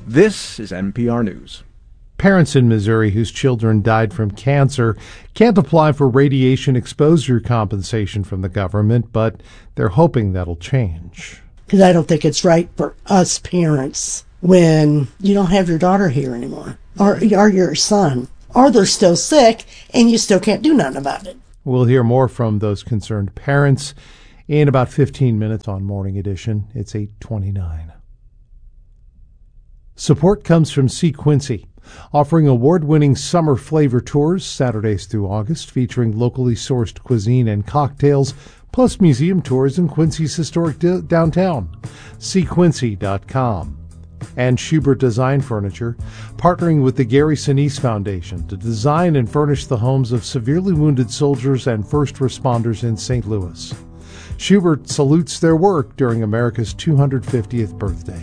This is NPR News. Parents in Missouri whose children died from cancer can't apply for radiation exposure compensation from the government, but they're hoping that'll change. Because I don't think it's right for us parents when you don't have your daughter here anymore, or your son, or they're still sick and you still can't do nothing about it. We'll hear more from those concerned parents in about 15 minutes on Morning Edition. It's 8:29. Support comes from C. Quincy, offering award-winning summer flavor tours Saturdays through August, featuring locally sourced cuisine and cocktails, plus museum tours in Quincy's historic downtown. cquincy.com. And Schubert Design Furniture, partnering with the Gary Sinise Foundation to design and furnish the homes of severely wounded soldiers and first responders in St. Louis. Schubert salutes their work during America's 250th birthday.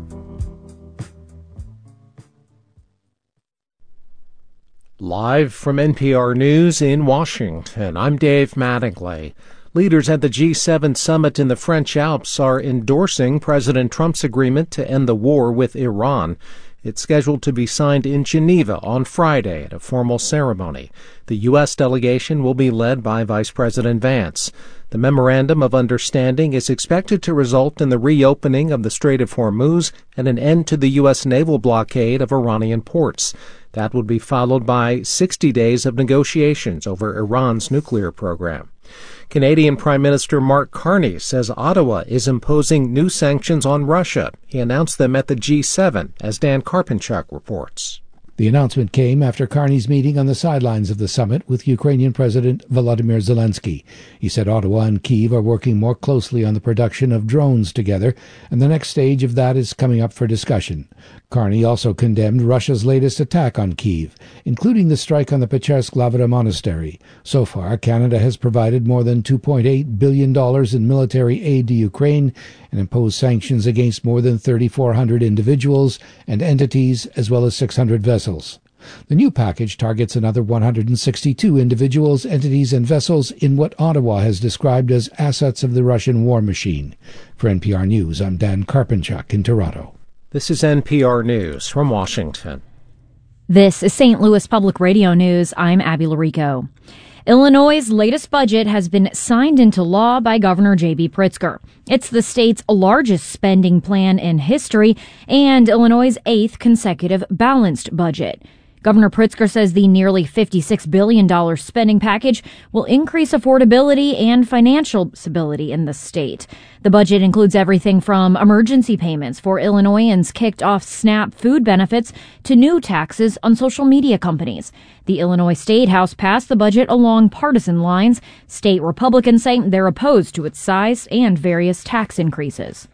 Live from NPR News in Washington, I'm Dave Mattingly. Leaders at the G7 summit in the French Alps are endorsing President Trump's agreement to end the war with Iran. It's scheduled to be signed in Geneva on Friday at a formal ceremony. The U.S. delegation will be led by Vice President Vance. The Memorandum of Understanding is expected to result in the reopening of the Strait of Hormuz and an end to the U.S. naval blockade of Iranian ports. That would be followed by 60 days of negotiations over Iran's nuclear program. Canadian Prime Minister Mark Carney says Ottawa is imposing new sanctions on Russia. He announced them at the G7, as Dan Karpenchuk reports. The announcement came after Carney's meeting on the sidelines of the summit with Ukrainian President Volodymyr Zelensky. He said Ottawa and Kyiv are working more closely on the production of drones together, and the next stage of that is coming up for discussion. Carney also condemned Russia's latest attack on Kyiv, including the strike on the Pechersk-Lavra monastery. So far, Canada has provided more than $2.8 billion in military aid to Ukraine and imposed sanctions against more than 3,400 individuals and entities, as well as 600 vessels. The new package targets another 162 individuals, entities, and vessels in what Ottawa has described as assets of the Russian war machine. For NPR News, I'm Dan Karpenchuk in Toronto. This is NPR News from Washington. This is St. Louis Public Radio News. I'm Abby Larico. Illinois' latest budget has been signed into law by Governor J.B. Pritzker. It's the state's largest spending plan in history and Illinois' 8th consecutive balanced budget. Governor Pritzker says the nearly $56 billion spending package will increase affordability and financial stability in the state. The budget includes everything from emergency payments for Illinoisans kicked off SNAP food benefits to new taxes on social media companies. The Illinois State House passed the budget along partisan lines. State Republicans say they're opposed to its size and various tax increases.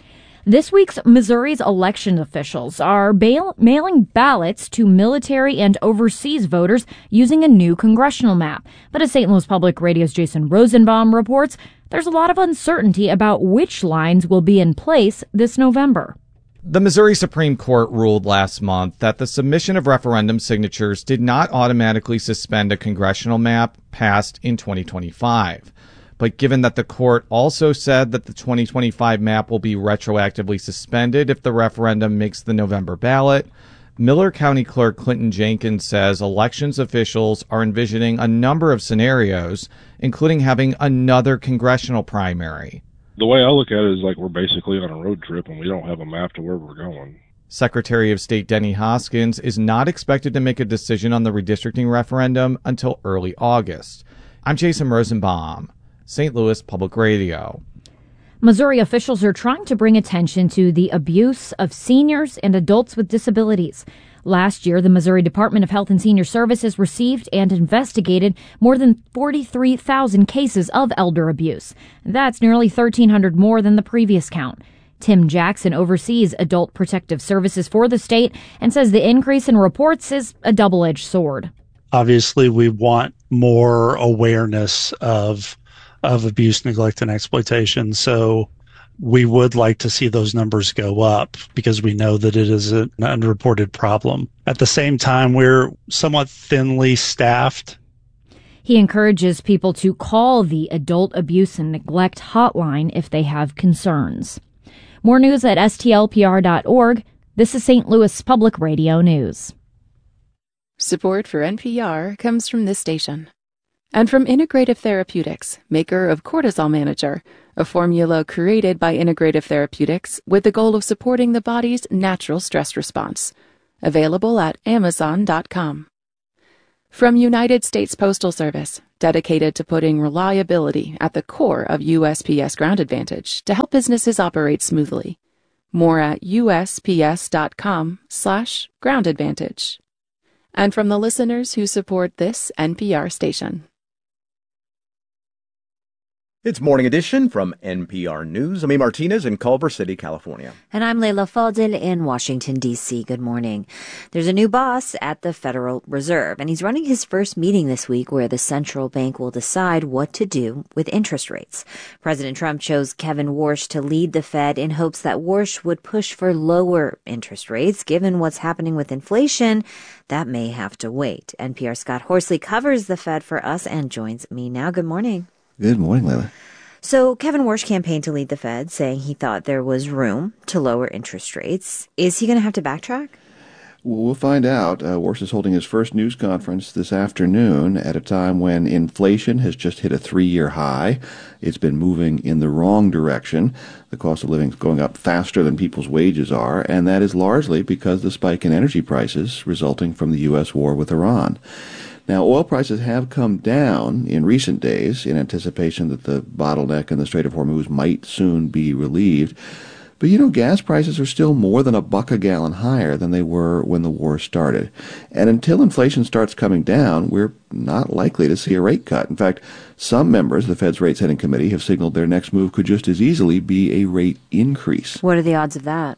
This week's Missouri's election officials are mailing ballots to military and overseas voters using a new congressional map. But as St. Louis Public Radio's Jason Rosenbaum reports, there's a lot of uncertainty about which lines will be in place this November. The Missouri Supreme Court ruled last month that the submission of referendum signatures did not automatically suspend a congressional map passed in 2025. But given that the court also said that the 2025 map will be retroactively suspended if the referendum makes the November ballot, Miller County Clerk Clinton Jenkins says elections officials are envisioning a number of scenarios, including having another congressional primary. The way I look at it is like we're basically on a road trip and we don't have a map to where we're going. Secretary of State Denny Hoskins is not expected to make a decision on the redistricting referendum until early August. I'm Jason Rosenbaum, St. Louis Public Radio. Missouri officials are trying to bring attention to the abuse of seniors and adults with disabilities. Last year, the Missouri Department of Health and Senior Services received and investigated more than 43,000 cases of elder abuse. That's nearly 1,300 more than the previous count. Tim Jackson oversees adult protective services for the state and says the increase in reports is a double-edged sword. Obviously, we want more awareness of abuse, neglect, and exploitation. So we would like to see those numbers go up because we know that it is an unreported problem. At the same time, we're somewhat thinly staffed. He encourages people to call the Adult Abuse and Neglect Hotline if they have concerns. More news at stlpr.org. This is St. Louis Public Radio News. Support for NPR comes from this station. And from Integrative Therapeutics, maker of Cortisol Manager, a formula created by Integrative Therapeutics with the goal of supporting the body's natural stress response. Available at Amazon.com. From United States Postal Service, dedicated to putting reliability at the core of USPS Ground Advantage to help businesses operate smoothly. More at USPS.com/Ground Advantage. And from the listeners who support this NPR station. It's Morning Edition from NPR News. I'm E. Martinez in Culver City, California. And I'm Leila Fadel in Washington, D.C. Good morning. There's a new boss at the Federal Reserve, and he's running his first meeting this week where the central bank will decide what to do with interest rates. President Trump chose Kevin Warsh to lead the Fed in hopes that Warsh would push for lower interest rates. Given what's happening with inflation, that may have to wait. NPR Scott Horsley covers the Fed for us and joins me now. Good morning. Good morning, Leila. So Kevin Warsh campaigned to lead the Fed, saying he thought there was room to lower interest rates. Is he going to have to backtrack? Well, we'll find out. Warsh is holding his first news conference this afternoon at a time when inflation has just hit a 3-year high. It's been moving in the wrong direction. The cost of living is going up faster than people's wages are, and that is largely because of the spike in energy prices resulting from the U.S. war with Iran. Now, oil prices have come down in recent days in anticipation that the bottleneck in the Strait of Hormuz might soon be relieved. But, gas prices are still more than $1 a gallon higher than they were when the war started. And until inflation starts coming down, we're not likely to see a rate cut. In fact, some members of the Fed's rate-setting committee have signaled their next move could just as easily be a rate increase. What are the odds of that?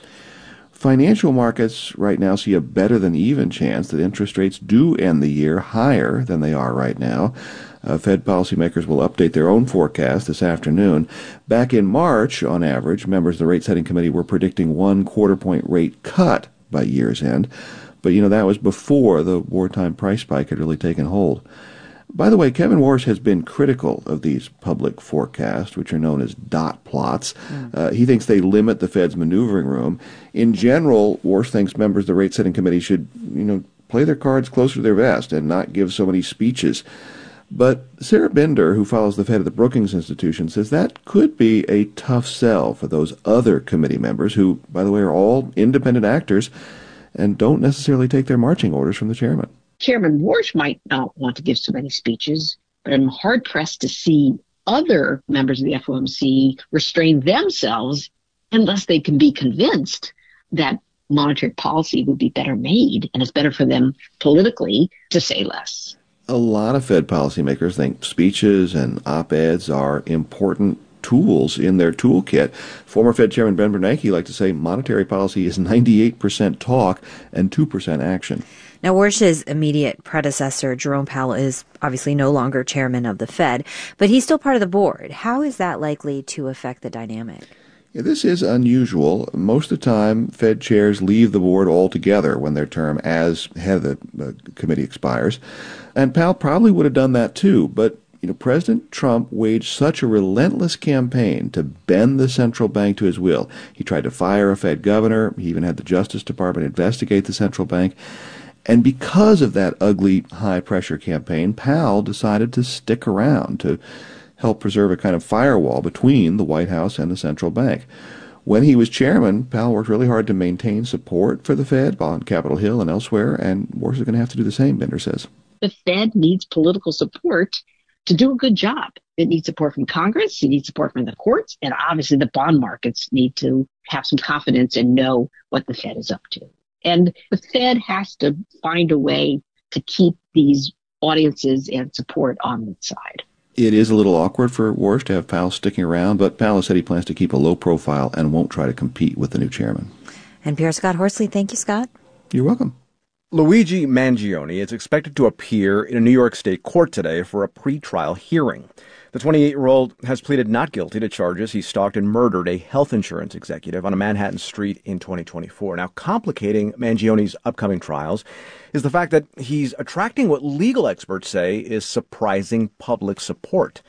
Financial markets right now see a better than even chance that interest rates do end the year higher than they are right now. Fed policymakers will update their own forecast this afternoon. Back in March, on average, members of the rate-setting committee were predicting 1 quarter-point rate cut by year's end. But, that was before the wartime price spike had really taken hold. By the way, Kevin Warsh has been critical of these public forecasts, which are known as dot plots. He thinks they limit the Fed's maneuvering room. In general, Warsh thinks members of the rate-setting committee should, play their cards closer to their vest and not give so many speeches. But Sarah Bender, who follows the Fed at the Brookings Institution, says that could be a tough sell for those other committee members who, by the way, are all independent actors and don't necessarily take their marching orders from the chairman. Chairman Warsh might not want to give so many speeches, but I'm hard-pressed to see other members of the FOMC restrain themselves unless they can be convinced that monetary policy would be better made and it's better for them politically to say less. A lot of Fed policymakers think speeches and op-eds are important tools in their toolkit. Former Fed Chairman Ben Bernanke liked to say monetary policy is 98% talk and 2% action. Now, Warsh's immediate predecessor, Jerome Powell, is obviously no longer chairman of the Fed, but he's still part of the board. How is that likely to affect the dynamic? Yeah, this is unusual. Most of the time, Fed chairs leave the board altogether when their term as head of the committee expires. And Powell probably would have done that too, but President Trump waged such a relentless campaign to bend the central bank to his will. He tried to fire a Fed governor. He even had the Justice Department investigate the central bank. And because of that ugly high-pressure campaign, Powell decided to stick around to help preserve a kind of firewall between the White House and the central bank. When he was chairman, Powell worked really hard to maintain support for the Fed on Capitol Hill and elsewhere, and Warsh is going to have to do the same, Bender says. The Fed needs political support to do a good job. It needs support from Congress, it needs support from the courts, and obviously the bond markets need to have some confidence and know what the Fed is up to. And the Fed has to find a way to keep these audiences and support on its side. It is a little awkward for Warsh to have Powell sticking around, but Powell said he plans to keep a low profile and won't try to compete with the new chairman. NPR Scott Horsley. Thank you, Scott. You're welcome. Luigi Mangione is expected to appear in a New York State court today for a pretrial hearing. The 28-year-old has pleaded not guilty to charges he stalked and murdered a health insurance executive on a Manhattan street in 2024. Now, complicating Mangione's upcoming trials is the fact that he's attracting what legal experts say is surprising public support.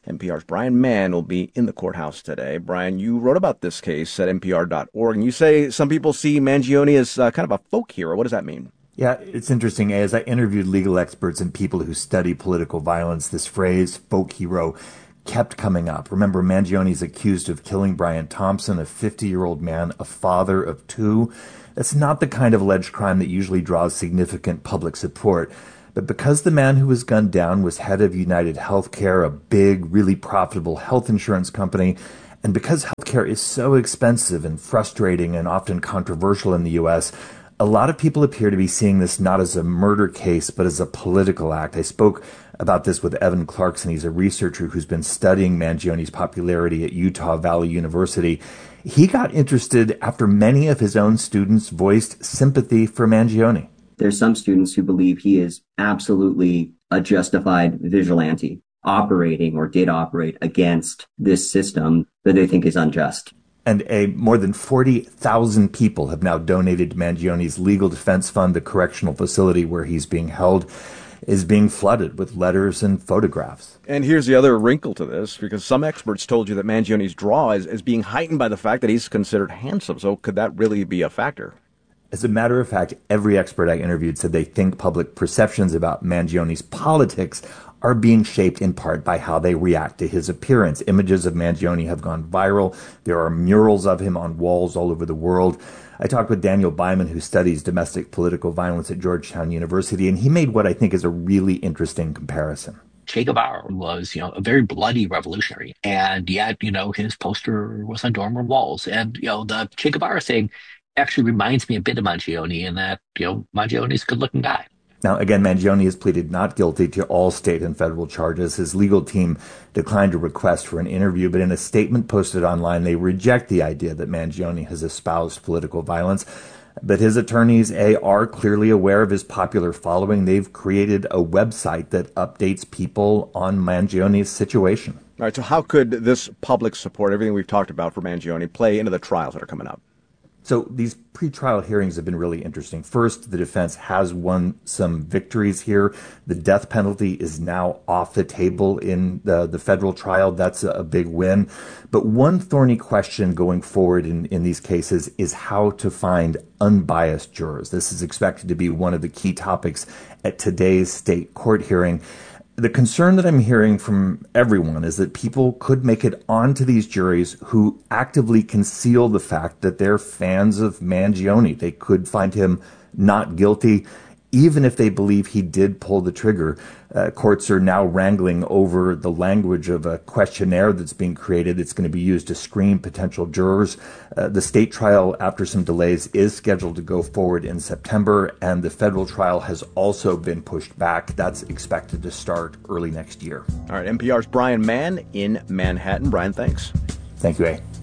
NPR's Brian Mann will be in the courthouse today. Brian, you wrote about this case at NPR.org, and you say some people see Mangione as kind of a folk hero. What does that mean? Yeah, it's interesting. As I interviewed legal experts and people who study political violence, this phrase, folk hero, kept coming up. Remember, Mangione is accused of killing Brian Thompson, a 50-year-old man, a father of two. That's not the kind of alleged crime that usually draws significant public support. But because the man who was gunned down was head of United Healthcare, a big, really profitable health insurance company, and because healthcare is so expensive and frustrating and often controversial in the U.S., a lot of people appear to be seeing this not as a murder case, but as a political act. I spoke about this with Evan Clarkson. He's a researcher who's been studying Mangione's popularity at Utah Valley University. He got interested after many of his own students voiced sympathy for Mangione. There's some students who believe he is absolutely a justified vigilante, operating or did operate against this system that they think is unjust. And more than 40,000 people have now donated to Mangione's legal defense fund. The correctional facility where he's being held is being flooded with letters and photographs. And here's the other wrinkle to this, because some experts told you that Mangione's draw is being heightened by the fact that he's considered handsome. So could that really be a factor? As a matter of fact, every expert I interviewed said they think public perceptions about Mangione's politics are being shaped in part by how they react to his appearance. Images of Mangione have gone viral. There are murals of him on walls all over the world. I talked with Daniel Byman, who studies domestic political violence at Georgetown University, and he made what I think is a really interesting comparison. Che Guevara was, a very bloody revolutionary, and yet, his poster was on dorm room walls. And, the Che Guevara thing actually reminds me a bit of Mangione in that, Mangione's a good-looking guy. Now, again, Mangione has pleaded not guilty to all state and federal charges. His legal team declined a request for an interview, but in a statement posted online, they reject the idea that Mangione has espoused political violence. But his attorneys, are clearly aware of his popular following. They've created a website that updates people on Mangione's situation. All right, so how could this public support, everything we've talked about for Mangione, play into the trials that are coming up? So these pretrial hearings have been really interesting. First, the defense has won some victories here. The death penalty is now off the table in the federal trial. That's a big win. But one thorny question going forward in these cases is how to find unbiased jurors. This is expected to be one of the key topics at today's state court hearing. The concern that I'm hearing from everyone is that people could make it onto these juries who actively conceal the fact that they're fans of Mangione. They could find him not guilty, even if they believe he did pull the trigger. Courts are now wrangling over the language of a questionnaire that's being created that's going to be used to screen potential jurors. The state trial, after some delays, is scheduled to go forward in September, and the federal trial has also been pushed back. That's expected to start early next year. All right, NPR's Brian Mann in Manhattan. Brian, thanks. Thank you, A.